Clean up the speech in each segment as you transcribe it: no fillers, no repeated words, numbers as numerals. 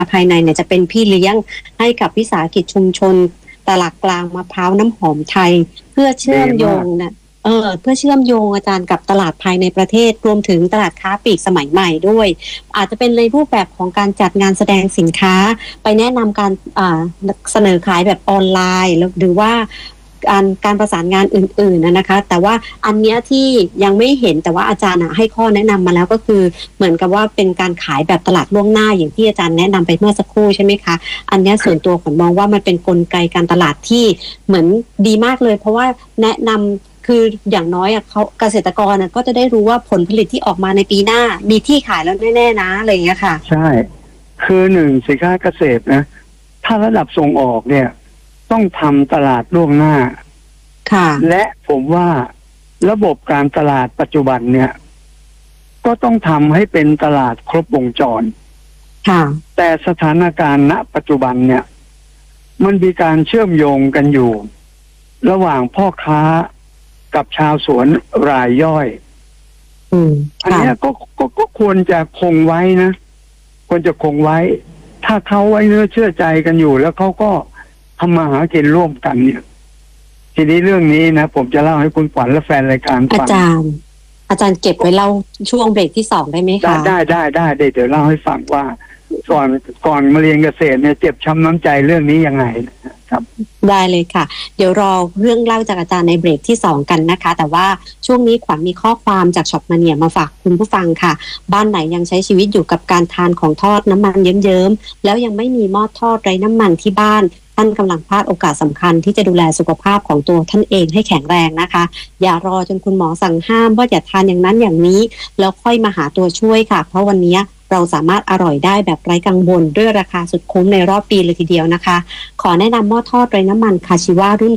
ภายในเนี่ยจะเป็นพี่เลี้ยงให้กับวิสาหกิจชุมชนตลาดกลางมะพร้าวน้ำหอมไทยเพื่อเชื่อมโยงนะเพื่อเชื่อมโยงอาจารย์กับตลาดภายในประเทศรวมถึงตลาดค้าปลีกสมัยใหม่ด้วยอาจจะเป็นในรูปแบบของการจัดงานแสดงสินค้าไปแนะนำการเสนอขายแบบออนไลน์หรือว่าการประสานงานอื่นๆนะคะแต่ว่าอันเนี้ยที่ยังไม่เห็นแต่ว่าอาจารย์ให้ข้อแนะนำมาแล้วก็คือเหมือนกับว่าเป็นการขายแบบตลาดล่วงหน้าอย่างที่อาจารย์แนะนำไปเมื่อสักครู่ใช่ไหมคะอันเนี้ยส่วนตัวผมมองว่ามันเป็นกลไกการตลาดที่เหมือนดีมากเลยเพราะว่าแนะนำคืออย่างน้อยเขาเกษตรกรก็จะได้รู้ว่าผลผลิตที่ออกมาในปีหน้ามีที่ขายแล้วแน่ๆนะอะไรอย่างเงี้ยค่ะใช่คือหนึ่งสินค้าเกษตรนะถ้าระดับส่งออกเนี่ยต้องทำตลาดล่วงหน้าค่ะและผมว่าระบบการตลาดปัจจุบันเนี่ยก็ต้องทำให้เป็นตลาดครบวงจรค่ะแต่สถานการณ์ณปัจจุบันเนี่ยมันมีการเชื่อมโยงกันอยู่ ระหว่างพ่อค้ากับชาวสวนรายย่อยอันนี้ก็ควรจะคงไว้นะควรจะคงไว้ถ้าเขาไว้เนื้อเชื่อใจกันอยู่แล้วเขาก็ทำมาหากินร่วมกันเนี่ยทีนี้เรื่องนี้นะผมจะเล่าให้คุณขวัญและแฟนรายการฟังอาจารย์เก็บไว้เล่าช่วงเบรกที่2ได้ไหมคะได้เดี๋ยวเล่าให้ฟังว่าก่อนมาเรียนเกษตรเนี่ยเจ็บช้ำน้ำใจเรื่องนี้ยังไงครับได้เลยค่ะเดี๋ยวรอเรื่องเล่าจากอาจารย์ในเบรกที่2กันนะคะแต่ว่าช่วงนี้ขวัญมีข้อความจากช็อปมาเนียมาฝากคุณผู้ฟังค่ะบ้านไหนยังใช้ชีวิตอยู่กับการทานของทอดน้ำมันเยิ้มๆแล้วยังไม่มีหม้อทอดไร้น้ำมันที่บ้านท่านกำลังพลาดโอกาสสำคัญที่จะดูแลสุขภาพของตัวท่านเองให้แข็งแรงนะคะอย่ารอจนคุณหมอสั่งห้ามว่าอย่าทานอย่างนั้นอย่างนี้แล้วค่อยมาหาตัวช่วยค่ะเพราะวันนี้เราสามารถอร่อยได้แบบไร้กังวลด้วยราคาสุดคุ้มในรอบปีเลยทีเดียวนะคะขอแนะนำหม้อทอดไร้น้ำมันคาชิวารุ่น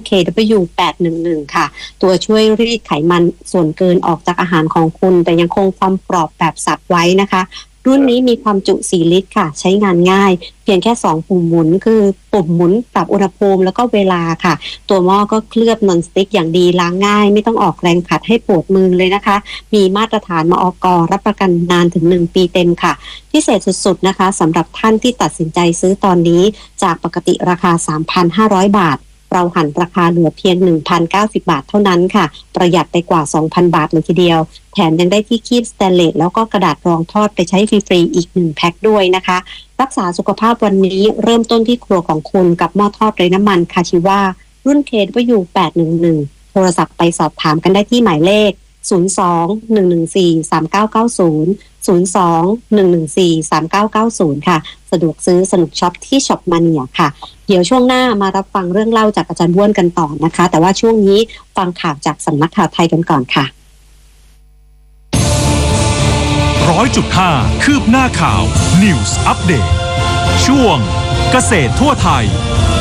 KW811 ค่ะตัวช่วยรีดไขมันส่วนเกินออกจากอาหารของคุณแต่ยังคงความกรอบแบบสับไว้นะคะรุ่นนี้มีความจุ4ลิตรค่ะใช้งานง่ายเพียงแค่2ปุ่มหมุนคือปุ่มหมุนปรับอุณหภูมิแล้วก็เวลาค่ะตัวหม้อก็เคลือบนอนสติ๊กอย่างดีล้างง่ายไม่ต้องออกแรงขัดให้ปวดมือเลยนะคะมีมาตรฐานมอก.รับประกันนานถึง1ปีเต็มค่ะพิเศษสุดๆนะคะสำหรับท่านที่ตัดสินใจซื้อตอนนี้จากปกติราคา 3,500 บาทเราหันราคาเหลือเพียง 1,090 บาทเท่านั้นค่ะประหยัดไปกว่า 2,000 บาทเลยทีเดียวแถมยังได้ที่คีบสแตนเลสแล้วก็กระดาษรองทอดไปใช้ฟรีๆอีก1แพ็คด้วยนะคะรักษาสุขภาพวันนี้เริ่มต้นที่ครัวของคุณกับหม้อทอดไร้น้ำมันคาชิวารุ่น KW811 โทรศัพท์ไปสอบถามกันได้ที่หมายเลข02-114-3990 02-114-3990 ค่ะสะดวกซื้อสนุกช็อปที่ช็อปมาเนียค่ะเดี๋ยวช่วงหน้ามารับฟังเรื่องเล่าจากอาจารย์บ้วนกันต่อนะคะแต่ว่าช่วงนี้ฟังข่าวจากสำนักข่าวไทยกันก่อนค่ะ 100.5 คืบหน้าข่าว News Update ช่วงเกษตรทั่วไทย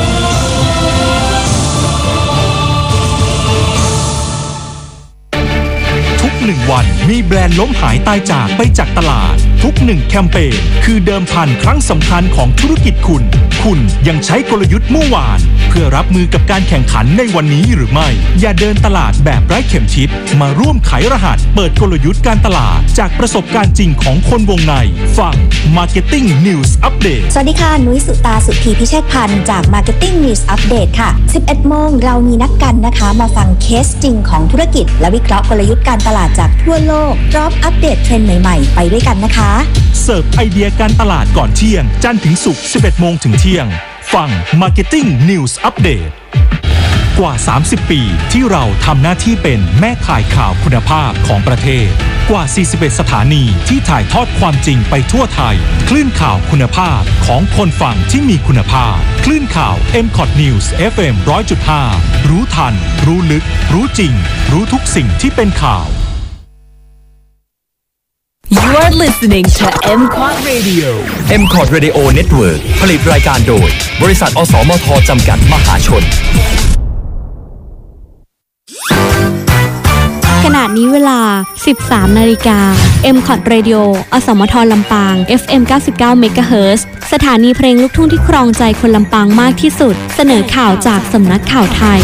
ทุก1วันมีแบรนด์ล้มหายตายจากไปจากตลาดทุก1แคมเปญคือเดิมพันครั้งสำคัญของธุรกิจคุณยังใช้กลยุทธ์เมื่อวานเพื่อรับมือกับการแข่งขันในวันนี้หรือไม่อย่าเดินตลาดแบบไร้เข็มทิศมาร่วมไขรหัสเปิดกลยุทธ์การตลาดจากประสบการณ์จริงของคนวงในฟัง Marketing News Update สวัสดีค่ะนุ้ยสุตาสุธีพิเชษพันธ์จาก Marketing News Update ค่ะ 11 โมงเรามีนัดกันนะคะมาฟังเคสจริงของธุรกิจและวิเคราะห์กลยุทธ์การตลาดจากทั่วโลกพร้อมอัปเดตเทรนด์ใหม่ๆไปด้วยกันนะคะเสิร์ฟไอเดียการตลาดก่อนเที่ยงจันทร์ถึงศุกร์ 11 โมงถึงเที่ยงฟัง Marketing News Update กว่า 30 ปีที่เราทำหน้าที่เป็นแม่ข่ายข่าวคุณภาพของประเทศกว่า 41 สถานีที่ถ่ายทอดความจริงไปทั่วไทยคลื่นข่าวคุณภาพของคนฟังที่มีคุณภาพคลื่นข่าว MCOT News FM 100.5 รู้ทันรู้ลึกรู้จริงรู้ทุกสิ่งที่เป็นข่าว You are listening to MCOT Radio MCOT Radio Network ผลิตรายการโดยบริษัทอสมทจำกัดมหาชนขณะนี้เวลา 13 นาฬิกา MCOT Radio อสมทลำปาง FM 99 MHz สถานีเพลงลูกทุ่งที่ครองใจคนลำปางมากที่สุดเสนอข่าวจากสำนักข่าวไทย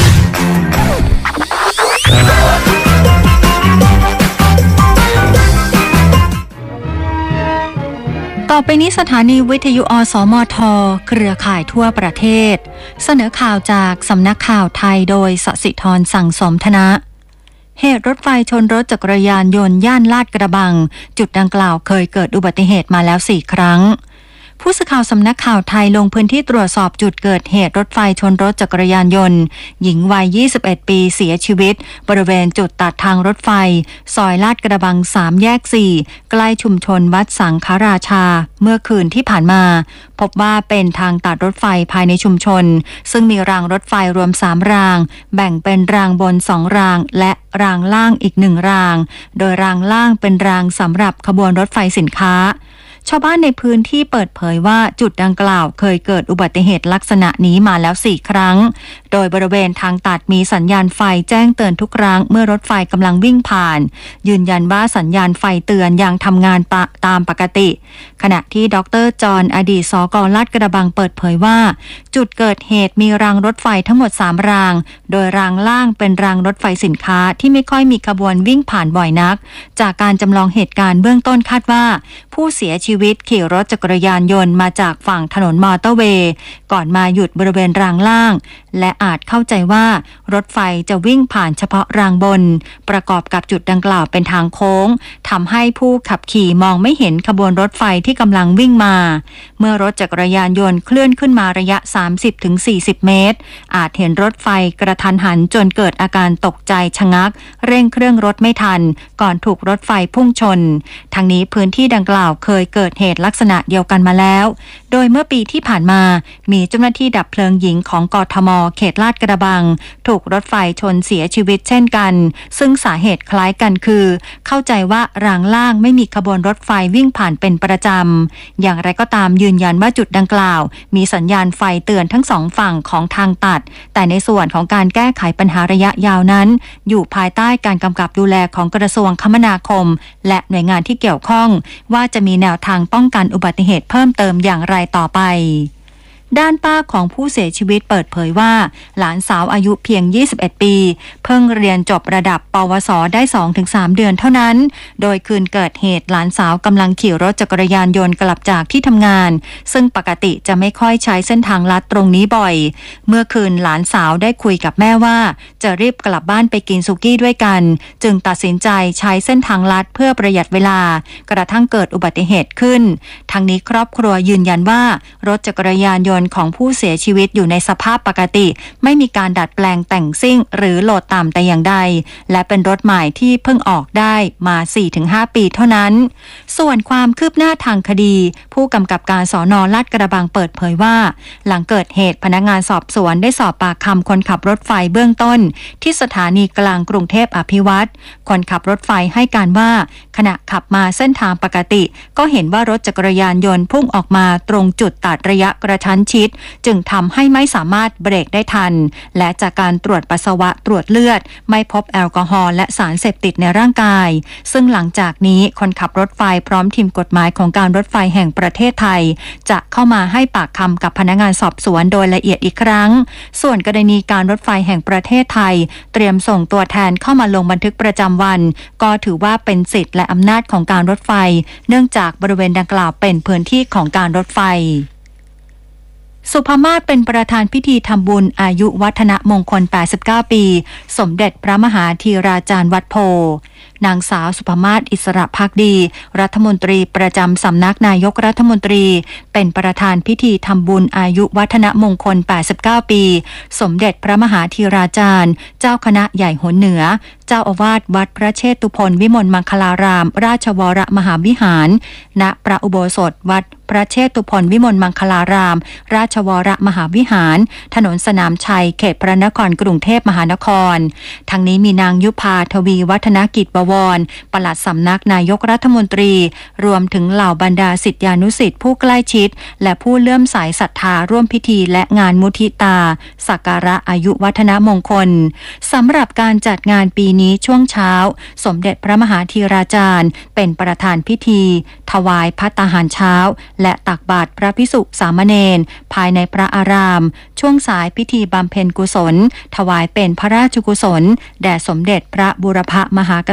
ต่อไปนี้สถานีวิทยุอสมทเครือข่ายทั่วประเทศเสนอข่าวจากสำนักข่าวไทยโดยสศิธรสั่งสมธนะเหตุรถไฟชนรถจักรยานยนต์ย่านลาดกระบังจุดดังกล่าวเคยเกิดอุบัติเหตุมาแล้ว4 ครั้งผู้สื่อข่าวสำนักข่าวไทยลงพื้นที่ตรวจสอบจุดเกิดเหตุรถไฟชนรถจักรยานยนต์หญิงวัย21 ปีเสียชีวิตบริเวณจุดตัดทางรถไฟซอยลาดกระบัง3 แยก 4ใกล้ชุมชนวัดสังฆราชาเมื่อคืนที่ผ่านมาพบว่าเป็นทางตัดรถไฟภายในชุมชนซึ่งมีรางรถไฟรวม3 รางแบ่งเป็นรางบน2 รางและรางล่างอีก1 รางโดยรางล่างเป็นรางสำหรับขบวนรถไฟสินค้าชาวบ้านในพื้นที่เปิดเผยว่าจุดดังกล่าวเคยเกิดอุบัติเหตุลักษณะนี้มาแล้ว4 ครั้งโดยบริเวณทางตัดมีสัญญาณไฟแจ้งเตือนทุกครั้งเมื่อรถไฟกำลังวิ่งผ่านยืนยันว่าสัญญาณไฟเตือนยังทำงานตามปกติขณะที่ดร.จรอดีตสก.ลาดกระบังเปิดเผยว่าจุดเกิดเหตุมีรางรถไฟทั้งหมด3 รางโดยรางล่างเป็นรางรถไฟสินค้าที่ไม่ค่อยมีขบวนวิ่งผ่านบ่อยนักจากการจำลองเหตุการณ์เบื้องต้นคาดว่าผู้เสียชีวิตขี่รถจักรยานยนต์มาจากฝั่งถนนมอเตอร์เวย์ก่อนมาหยุดบริเวณรางล่างและอาจเข้าใจว่ารถไฟจะวิ่งผ่านเฉพาะรางบนประกอบกับจุดดังกล่าวเป็นทางโค้งทำให้ผู้ขับขี่มองไม่เห็นขบวนรถไฟที่กำลังวิ่งมาเมื่อรถจักรยานยนต์เคลื่อนขึ้นมาระยะ 30-40 เมตรอาจเห็นรถไฟกระทันหันจนเกิดอาการตกใจชะงักเร่งเครื่องรถไม่ทันก่อนถูกรถไฟพุ่งชนทั้งนี้พื้นที่ดังกล่าวเคยเกิดเหตุลักษณะเดียวกันมาแล้วโดยเมื่อปีที่ผ่านมามีเจ้าหน้าที่ดับเพลิงหญิงของกทม.เขตลาดกระบังถูกรถไฟชนเสียชีวิตเช่นกันซึ่งสาเหตุคล้ายกันคือเข้าใจว่ารางล่างไม่มีขบวนรถไฟวิ่งผ่านเป็นประจำอย่างไรก็ตามยืนยันว่าจุดดังกล่าวมีสัญญาณไฟเตือนทั้ง2 ฝั่งของทางตัดแต่ในส่วนของการแก้ไขปัญหาระยะยาวนั้นอยู่ภายใต้การกำกับดูแลของกระทรวงคมนาคมและหน่วยงานที่เกี่ยวข้องว่าจะมีแนวทางป้องกันอุบัติเหตุเพิ่มเติมอย่างไรต่อไปด้านป้าของผู้เสียชีวิตเปิดเผยว่าหลานสาวอายุเพียง21 ปีเพิ่งเรียนจบระดับปวสได้ 2-3 เดือนเท่านั้นโดยคืนเกิดเหตุหลานสาวกำลังขี่รถจักรยานยนต์กลับจากที่ทำงานซึ่งปกติจะไม่ค่อยใช้เส้นทางลัดตรงนี้บ่อยเมื่อคืนหลานสาวได้คุยกับแม่ว่าจะรีบกลับบ้านไปกินสุกี้ด้วยกันจึงตัดสินใจใช้เส้นทางลัดเพื่อประหยัดเวลากระทั่งเกิดอุบัติเหตุขึ้นทั้งนี้ครอบครัวยืนยันว่ารถจักรยานยนต์ของผู้เสียชีวิตอยู่ในสภาพปกติไม่มีการดัดแปลงแต่งซิ่งหรือโหลดต่ำแต่อย่างใดและเป็นรถใหม่ที่เพิ่งออกได้มา 4-5 ปีเท่านั้นส่วนความคืบหน้าทางคดีผู้กำกับการสน.ลาดกระบังเปิดเผยว่าหลังเกิดเหตุพนักงานสอบสวนได้สอบปากคำคนขับรถไฟเบื้องต้นที่สถานีกลางกรุงเทพอภิวัตรคนขับรถไฟให้การว่าขณะขับมาเส้นทางปกติก็เห็นว่ารถจักรยานยนต์พุ่งออกมาตรงจุดตัดระยะกระชั้นชิดจึงทำให้ไม่สามารถเบรกได้ทันและจากการตรวจปัสสาวะตรวจเลือดไม่พบแอลกอฮอล์และสารเสพติดในร่างกายซึ่งหลังจากนี้คนขับรถไฟพร้อมทีมกฎหมายของการรถไฟแห่งประเทศไทยจะเข้ามาให้ปากคำกับพนักงานสอบสวนโดยละเอียดอีกครั้งส่วนกรณีการรถไฟแห่งประเทศไทยเตรียมส่งตัวแทนเข้ามาลงบันทึกประจำวันก็ถือว่าเป็นสิทธิและอำนาจของการรถไฟเนื่องจากบริเวณดังกล่าวเป็นพื้นที่ของการรถไฟสุภมาศเป็นประธานพิธีทำบุญอายุวัฒนมงคล89 ปีสมเด็จพระมหาธีราจารย์วัดโพนางสาวสุภมาศอิสระภักดีรัฐมนตรีประจำสำนักนายกรัฐมนตรีเป็นประธานพิธีทำบุญอายุวัฒนมงคล89 ปีสมเด็จพระมหาธีราจารย์เจ้าคณะใหญ่หนเหนือเจ้าอาวาสวัดพระเชตุพนวิมลมังคลารามราชวรมหาวิหารณพระอุโบสถวัดพระเชตุพนวิมลมังคลารามราชวรมหาวิหารถนนสนามชัยเขตพระนครกรุงเทพมหานครทั้งนี้มีนางยุพาทวีวัฒนกิจบวรปลัดสำนักนายกรัฐมนตรีรวมถึงเหล่าบรรดาศิษยานุศิษย์ผู้ใกล้ชิดและผู้เลื่อมใสศรัทธาร่วมพิธีและงานมุทิตาสักการะอายุวัฒนมงคลสำหรับการจัดงานปีนี้ช่วงเช้าสมเด็จพระมหาธีราจารย์เป็นประธานพิธีถวายภัตตาหารเช้าและตักบาตรพระภิกษุสามเณรภายในพระอารามช่วงสายพิธีบำเพ็ญกุศลถวายเป็นพระราชกุศลแด่สมเด็จพระบูรพมหาก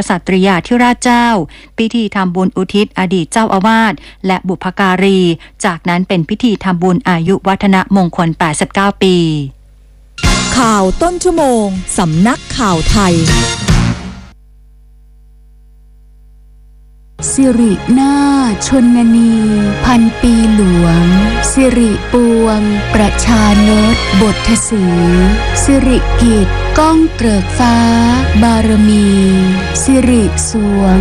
ษัตริยาธิราชเจ้าพิธีทำบุญอุทิศอดีตเจ้าอาวาสและบุพการีจากนั้นเป็นพิธีทำบุญอายุวัฒนมงคล89ปีข่าวต้นชั่วโมงสำนักข่าวไทยสิรินาถชนนีพันปีหลวงสิริปวงประชานตบทสีสิริกิจก้องเกริกฟ้าบารมีสิริสวง